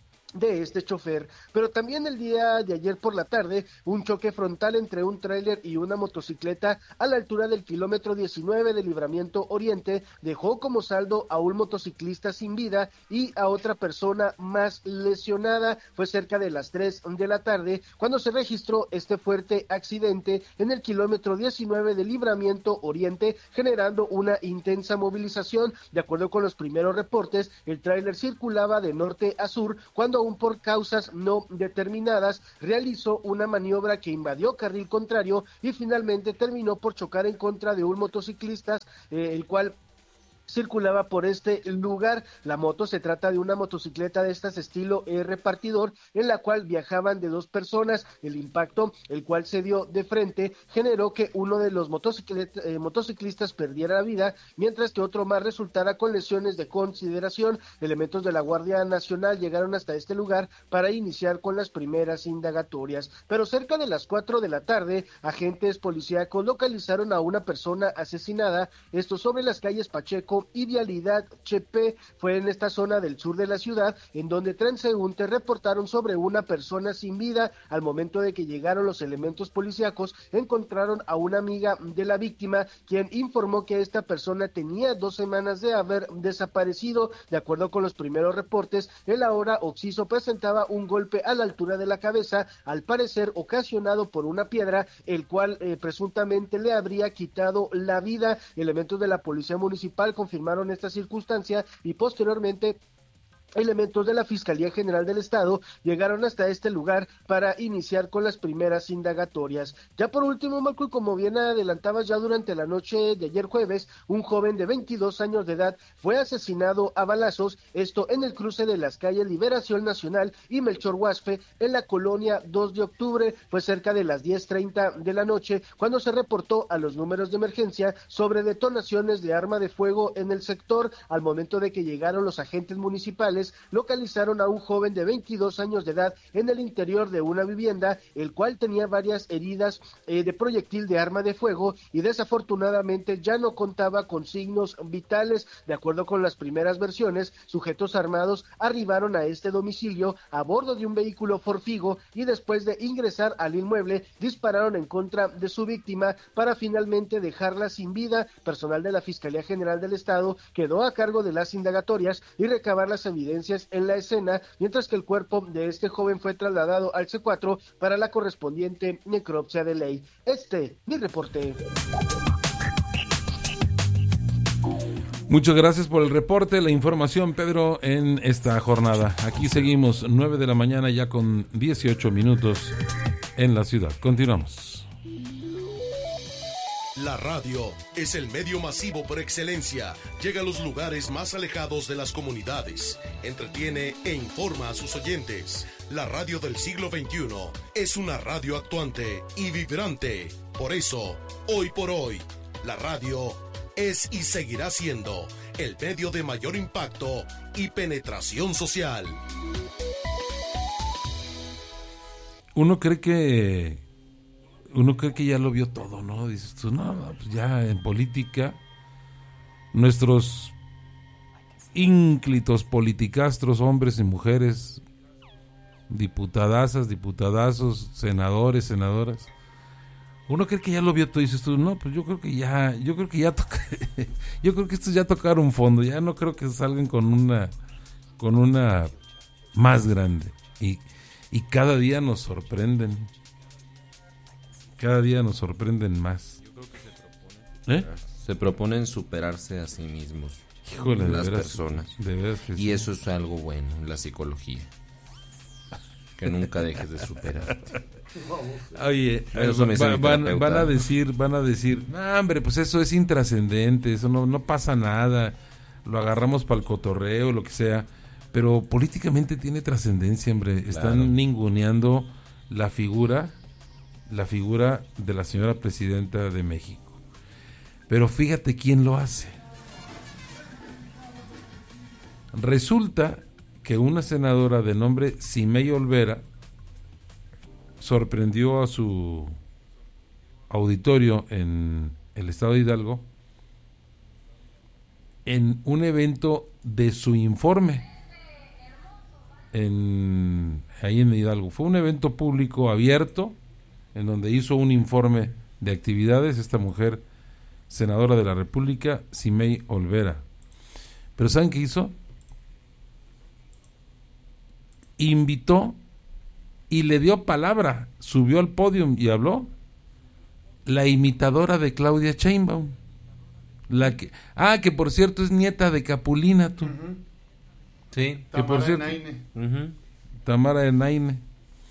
de este chofer, pero también el día de ayer por la tarde, un choque frontal entre un tráiler y una motocicleta a la altura del kilómetro diecinueve de Libramiento Oriente dejó como saldo a un motociclista sin vida y a otra persona más lesionada. Fue cerca de las tres de la tarde cuando se registró este fuerte accidente en el kilómetro diecinueve de Libramiento Oriente, generando una intensa movilización. De acuerdo con los primeros reportes, el tráiler circulaba de norte a sur cuando aún por causas no determinadas realizó una maniobra que invadió carril contrario y finalmente terminó por chocar en contra de un motociclista, eh, el cual circulaba por este lugar. La moto se trata de una motocicleta de estas estilo eh, repartidor, en la cual viajaban de dos personas. El impacto, el cual se dio de frente, generó que uno de los motociclet- eh, motociclistas perdiera la vida, mientras que otro más resultara con lesiones de consideración. Elementos de la Guardia Nacional llegaron hasta este lugar para iniciar con las primeras indagatorias. Pero cerca de las cuatro de la tarde, agentes policíacos localizaron a una persona asesinada, esto sobre las calles Pacheco y Vialidad Chepe. Fue en esta zona del sur de la ciudad en donde transeúntes reportaron sobre una persona sin vida. Al momento de que llegaron los elementos policíacos, encontraron a una amiga de la víctima, quien informó que esta persona tenía dos semanas de haber desaparecido. De acuerdo con los primeros reportes, el ahora occiso presentaba un golpe a la altura de la cabeza, al parecer ocasionado por una piedra, el cual eh, presuntamente le habría quitado la vida. Elementos de la policía municipal confirmaron esta circunstancia y posteriormente Elementos de la Fiscalía General del Estado llegaron hasta este lugar para iniciar con las primeras indagatorias. Ya por último, Marco, y como bien adelantabas, ya durante la noche de ayer jueves, un joven de veintidós años de edad fue asesinado a balazos, esto en el cruce de las calles Liberación Nacional y Melchor Huaspe, en la colonia dos de octubre. Fue cerca de las diez treinta de la noche cuando se reportó a los números de emergencia sobre detonaciones de arma de fuego en el sector. Al momento de que llegaron los agentes municipales, localizaron a un joven de veintidós años de edad en el interior de una vivienda, el cual tenía varias heridas eh, de proyectil de arma de fuego y desafortunadamente ya no contaba con signos vitales. De acuerdo con las primeras versiones, sujetos armados arribaron a este domicilio a bordo de un vehículo Ford Figo y después de ingresar al inmueble dispararon en contra de su víctima para finalmente dejarla sin vida. Personal de la Fiscalía General del Estado quedó a cargo de las indagatorias y recabar las evidencias en la escena, mientras que el cuerpo de este joven fue trasladado al C cuatro para la correspondiente necropsia de ley. Este, mi reporte. Muchas gracias por el reporte, la información, Pedro, en esta jornada. Aquí seguimos, nueve de la mañana ya con dieciocho minutos en la ciudad. Continuamos. La radio es el medio masivo por excelencia. Llega a los lugares más alejados de las comunidades. Entretiene e informa a sus oyentes. La radio del siglo veintiuno es una radio actuante y vibrante. Por eso, hoy por hoy, la radio es y seguirá siendo el medio de mayor impacto y penetración social. Uno cree que uno cree que ya lo vio todo, ¿no? Dices tú, no, pues ya en política nuestros ínclitos politicastros, hombres y mujeres, diputadazas, diputadazos, senadores, senadoras, uno cree que ya lo vio todo y dices tú, no, pues yo creo que ya, yo creo que ya toca, yo creo que estos ya tocaron fondo, ya no creo que salgan con una, con una más grande, y, y cada día nos sorprenden. Cada día nos sorprenden más. Yo creo que se proponen, ¿Eh? se proponen superarse a sí mismos. Híjole, las de veras, personas. De veras que y sí. Eso es algo bueno en la psicología. Que nunca dejes de superarte. Oye, eso me va, van, van a decir, van a decir, no, hombre, pues eso es intrascendente, eso no, no pasa nada, lo agarramos para el cotorreo, lo que sea, pero políticamente tiene trascendencia, hombre. Están claro. ninguneando la figura la figura de la señora presidenta de México. Pero fíjate quién lo hace. Resulta que una senadora de nombre Simei Olvera sorprendió a su auditorio en el estado de Hidalgo en un evento de su informe en, ahí en Hidalgo. Fue un evento público abierto en donde hizo un informe de actividades esta mujer, senadora de la República, Simei Olvera. Pero ¿saben qué hizo? Invitó y le dio palabra, subió al podio y habló la imitadora de Claudia Sheinbaum. La que, ah, que por cierto es nieta de Capulina, tú. Uh-huh. Sí. Que por cierto, uh-huh. Tamara de Naine.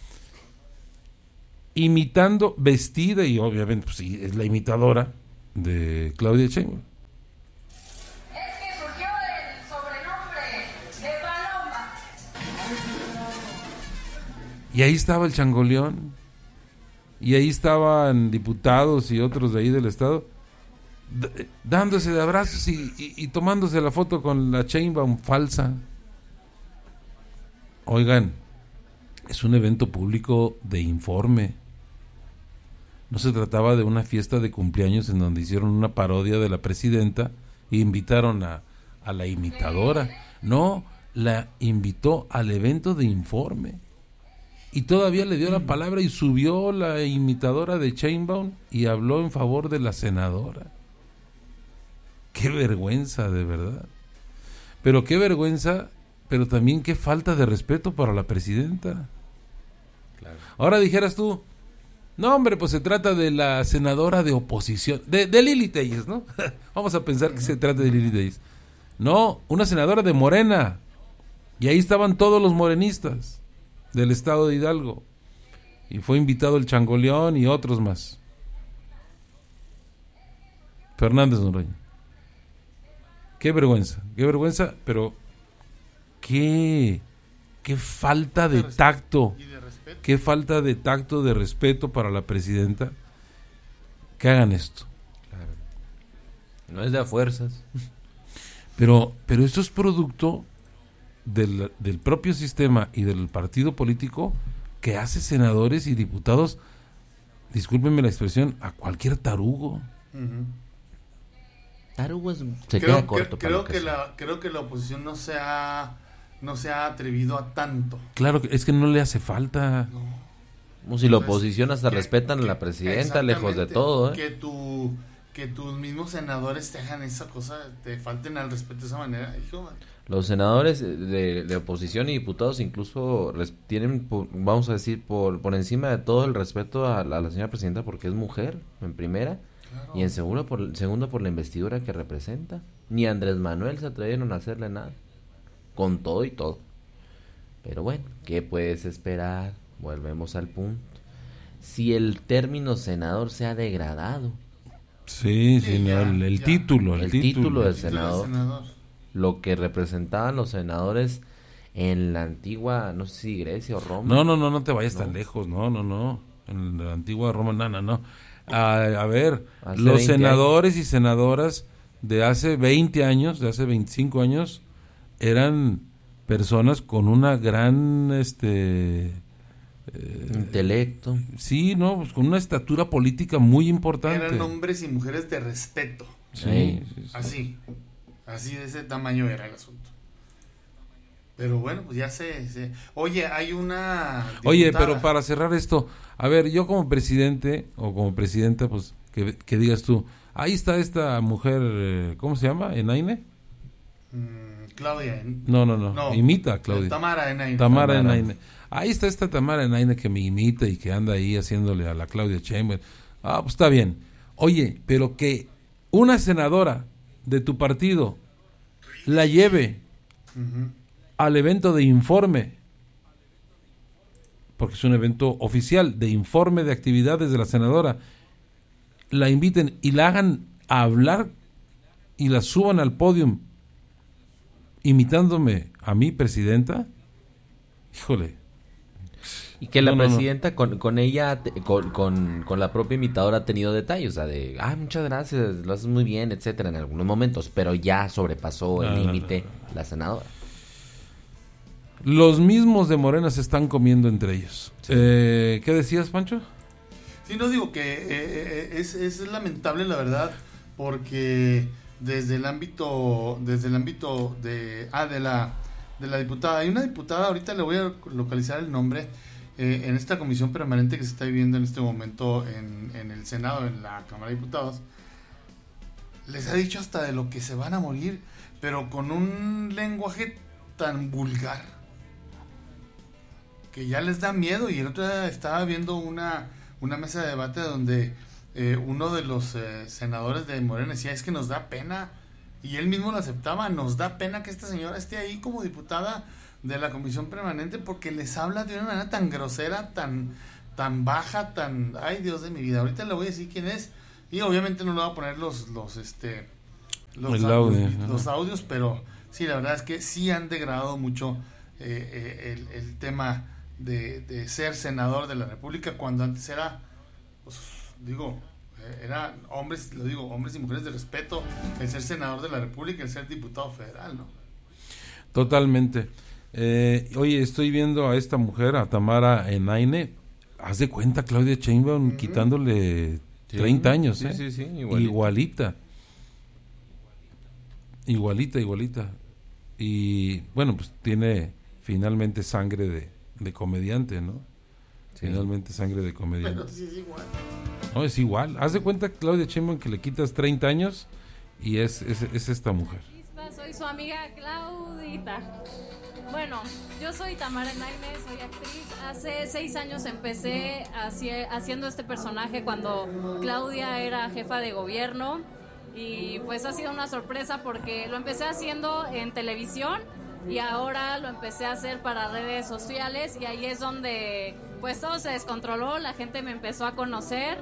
Imitando, vestida, y obviamente pues sí, es la imitadora de Claudia Sheinbaum. Es que surgió el sobrenombre de Paloma. Y ahí estaba el changoleón, y ahí estaban diputados y otros de ahí del estado, d- dándose de abrazos y, y, y tomándose la foto con la Sheinbaum falsa. Oigan, es un evento público de informe. No se trataba de una fiesta de cumpleaños en donde hicieron una parodia de la presidenta e invitaron a, a la imitadora. No, la invitó al evento de informe. Y todavía le dio la palabra y subió la imitadora de Sheinbaum y habló en favor de la senadora. Qué vergüenza, de verdad. Pero qué vergüenza, pero también qué falta de respeto para la presidenta. Claro. Ahora dijeras tú, no, hombre, pues se trata de la senadora de oposición, de, de Lili Telles, ¿no? Vamos a pensar que se trata de Lili Telles. No, una senadora de Morena. Y ahí estaban todos los morenistas del estado de Hidalgo. Y fue invitado el Changoleón y otros más. Fernández Noroña. Qué vergüenza, qué vergüenza, pero qué, qué falta de tacto, qué falta de tacto, de respeto para la presidenta que hagan esto. Claro. No es de a fuerzas. Pero, pero esto es producto del, del propio sistema y del partido político que hace senadores y diputados, discúlpenme la expresión, a cualquier tarugo. Uh-huh. Tarugo es, se creo, queda corto. Que, creo, que la, creo que la oposición no se ha, no se ha atrevido a tanto. Claro, es que no le hace falta. No. Como si la oposición hasta que, respetan que, a la presidenta, lejos de todo. ¿eh? Que, tu, que tus mismos senadores te hagan esa cosa, te falten al respeto de esa manera, hijo, man. Los senadores de, de oposición y diputados incluso res, tienen, vamos a decir, por, por encima de todo el respeto a, a la señora presidenta porque es mujer, en primera, claro. Y en segundo por, segundo por la investidura que representa. Ni Andrés Manuel se atrevieron a hacerle nada, con todo y todo. Pero bueno, ¿qué puedes esperar? Volvemos al punto. Si el término senador se ha degradado. Sí, sí, no, el, el título, el, el título, título de el título senador. de senador. Lo que representaban los senadores en la antigua, no sé si Grecia o Roma. No, no, no, no te vayas no. tan lejos, no, no, no. En la antigua Roma, no, no, no. A, a ver, hace los senadores años. Y senadoras de hace veinte años, de hace veinticinco años, eran personas con una gran, este... Eh, intelecto. Sí, no, pues con una estatura política muy importante. Eran hombres y mujeres de respeto. Sí, sí, sí. Así. Así de ese tamaño era el asunto. Pero bueno, pues ya se... se... Oye, hay una... diputada. Oye, pero para cerrar esto, a ver, yo como presidente o como presidenta, pues que, que digas tú, ahí está esta mujer, ¿cómo se llama? ¿Enaine? Mm, Claudia. No, no, no, no, imita a Claudia. Tamara Enaine. Tamara Enaine. Ahí está esta Tamara Enaine que me imita y que anda ahí haciéndole a la Claudia Sheinbaum. Ah, pues está bien. Oye, pero que una senadora de tu partido la lleve uh-huh. al evento de informe, porque es un evento oficial de informe de actividades de la senadora, la inviten y la hagan a hablar y la suban al podium imitándome a mi presidenta, híjole. Y que la no, no, presidenta no. Con, con ella, con, con, con la propia imitadora ha tenido detalles, o sea, de, ah, muchas gracias, lo haces muy bien, etcétera, en algunos momentos, pero ya sobrepasó el límite no, no, no. la senadora. Los mismos de Morena se están comiendo entre ellos. Sí. Eh, ¿Qué decías, Pancho? Sí, no digo que eh, es, es lamentable, la verdad, porque desde el ámbito, desde el ámbito de, ah, de la, de la diputada, hay una diputada, ahorita le voy a localizar el nombre, Eh, en esta comisión permanente que se está viviendo en este momento en, en el Senado, en la Cámara de Diputados, les ha dicho hasta de lo que se van a morir, pero con un lenguaje tan vulgar que ya les da miedo. Y el otro día estaba viendo una, una mesa de debate donde eh, uno de los eh, senadores de Morena decía, es que nos da pena, y él mismo lo aceptaba, nos da pena que esta señora esté ahí como diputada de la comisión permanente porque les habla de una manera tan grosera, tan tan baja, tan, ay Dios de mi vida, ahorita le voy a decir quién es y obviamente no le voy a poner los los este los, audio, los, los audios, pero sí, la verdad es que sí han degradado mucho eh, eh, el, el tema de, de ser senador de la República, cuando antes era, pues digo, eh, eran hombres, lo digo, hombres y mujeres de respeto, el ser senador de la República, el ser diputado federal, ¿no? Totalmente. Eh, oye, estoy viendo a esta mujer, a Tamara Enaine, haz de cuenta Claudia Sheinbaum uh-huh. quitándole sí, treinta años, sí, ¿eh? sí, sí, igualita. igualita, igualita, igualita, y bueno, pues tiene finalmente sangre de, de comediante, ¿no? Sí. Finalmente sangre de comediante. Pero sí es igual. No, es igual, haz de cuenta Claudia Sheinbaum que le quitas treinta años y es, es, es esta mujer. Soy su amiga Claudita. Bueno, yo soy Tamara Enaine, soy actriz. Hace seis años empecé haci- haciendo este personaje cuando Claudia era jefa de gobierno y pues ha sido una sorpresa porque lo empecé haciendo en televisión y ahora lo empecé a hacer para redes sociales y ahí es donde pues todo se descontroló, la gente me empezó a conocer,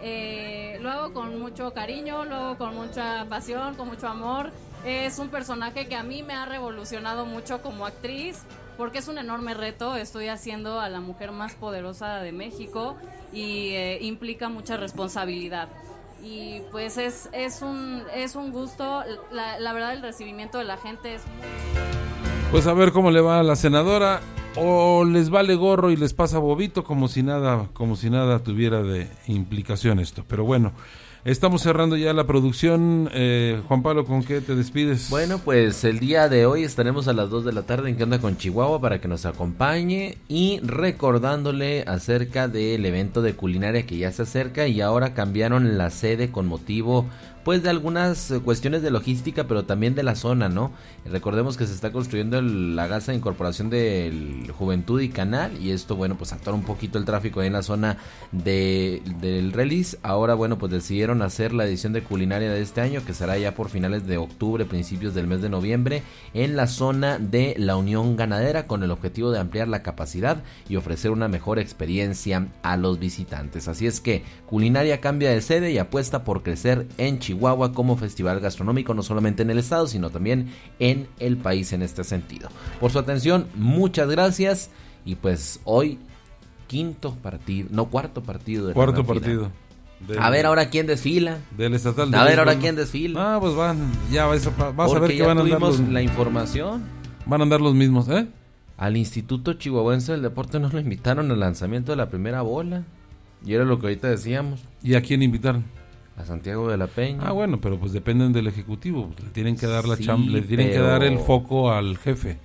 eh, luego con mucho cariño, luego con mucha pasión, con mucho amor. Es un personaje que a mí me ha revolucionado mucho como actriz, porque es un enorme reto. Estoy haciendo a la mujer más poderosa de México y eh, implica mucha responsabilidad. Y pues es, es, un, es un gusto, la, la verdad el recibimiento de la gente es muy... Pues a ver cómo le va a la senadora, o les vale gorro y les pasa bobito como si nada, como si nada tuviera de implicación esto, pero bueno. Estamos cerrando ya la producción. eh, Juan Pablo, ¿con qué te despides? Bueno, pues el día de hoy estaremos a las dos de la tarde en ¿Qué onda con Chihuahua? Para que nos acompañe y recordándole acerca del evento de culinaria que ya se acerca y ahora cambiaron la sede con motivo pues de algunas cuestiones de logística, pero también de la zona, ¿no? Recordemos que se está construyendo el, la casa de incorporación del Juventud y Canal, y esto, bueno, pues atora un poquito el tráfico ahí en la zona de, del release. Ahora, bueno, pues decidieron hacer la edición de culinaria de este año, que será ya por finales de octubre, principios del mes de noviembre, en la zona de la Unión Ganadera, con el objetivo de ampliar la capacidad y ofrecer una mejor experiencia a los visitantes. Así es que culinaria cambia de sede y apuesta por crecer en Chihuahua Chihuahua como festival gastronómico, no solamente en el estado, sino también en el país en este sentido. Por su atención, muchas gracias, y pues hoy quinto partido, no cuarto partido de cuarto partido. Del, a ver ahora quién desfila. Del estatal. De a ver ahora quién desfila. Ah, pues van, ya vas a, vas Porque a ver que ya van a andar los, la información. Van a andar los mismos, ¿eh? Al Instituto Chihuahuense del Deporte nos lo invitaron al lanzamiento de la primera bola. Y era lo que ahorita decíamos. ¿Y a quién invitaron? A Santiago de la Peña. Ah, bueno, pero pues dependen del ejecutivo, le tienen que dar la sí, chamba, le tienen pero... que dar el foco al jefe.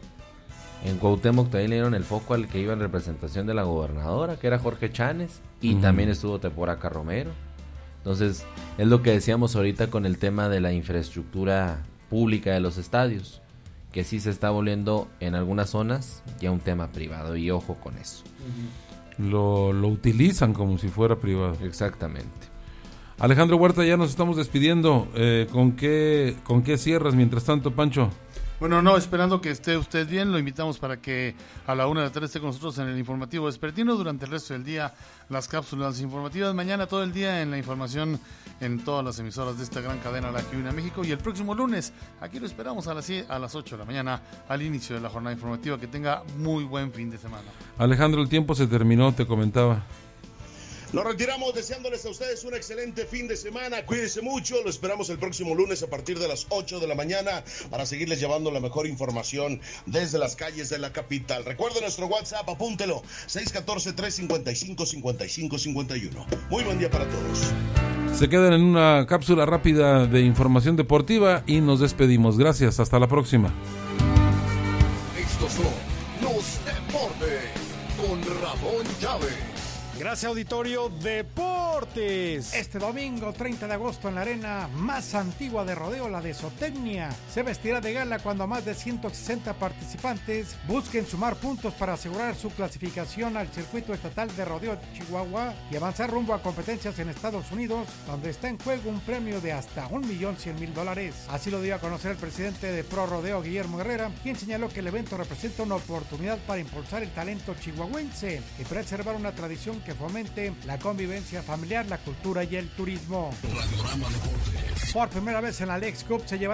En Cuauhtémoc también le dieron el foco al que iba en representación de la gobernadora, que era Jorge Chanes, y uh-huh. también estuvo Teporaca Romero. Entonces, es lo que decíamos ahorita con el tema de la infraestructura pública de los estadios, que sí se está volviendo en algunas zonas ya un tema privado, y ojo con eso. Uh-huh. Lo, lo utilizan como si fuera privado. Exactamente. Alejandro Huerta, ya nos estamos despidiendo. Eh, ¿con qué con qué cierras mientras tanto, Pancho? Bueno, no, esperando que esté usted bien, lo invitamos para que a la una de la tarde esté con nosotros en el informativo vespertino, durante el resto del día las cápsulas informativas, mañana todo el día en la información en todas las emisoras de esta gran cadena, la que une a México, y el próximo lunes, aquí lo esperamos a las, a las ocho de la mañana, al inicio de la jornada informativa. Que tenga muy buen fin de semana. Alejandro, el tiempo se terminó, te comentaba. Nos retiramos deseándoles a ustedes un excelente fin de semana. Cuídense mucho. Lo esperamos el próximo lunes a partir de las ocho de la mañana para seguirles llevando la mejor información desde las calles de la capital. Recuerden nuestro WhatsApp, apúntelo, seis uno cuatro, tres cinco cinco, cinco cinco cinco uno. Muy buen día para todos. Se quedan en una cápsula rápida de información deportiva y nos despedimos. Gracias, hasta la próxima. Estos son los deportes con Ramón Chávez. Gracias, auditorio Deportes. Este domingo treinta de agosto en la arena más antigua de rodeo, la de Zootecnia, se vestirá de gala cuando más de ciento sesenta participantes busquen sumar puntos para asegurar su clasificación al circuito estatal de rodeo de Chihuahua y avanzar rumbo a competencias en Estados Unidos, donde está en juego un premio de hasta un millón cien mil dólares. Así lo dio a conocer el presidente de Pro Rodeo, Guillermo Herrera, quien señaló que el evento representa una oportunidad para impulsar el talento chihuahuense y preservar una tradición que que fomente la convivencia familiar, la cultura y el turismo. Por primera vez en la Leagues Cup se lleva